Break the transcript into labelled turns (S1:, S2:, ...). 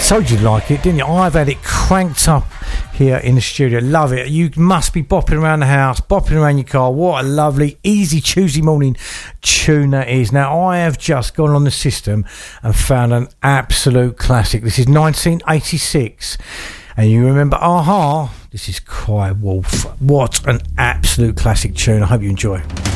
S1: Told you'd like it, didn't you? I've had it cranked up here in the studio. Love it. You must be bopping around the house, bopping around your car. What a lovely, easy Tuesday morning tune that is. Now, I have just gone on the system and found an absolute classic. This is 1986. And you remember Aha? This is Cry Wolf. What an absolute classic tune. I hope you enjoy.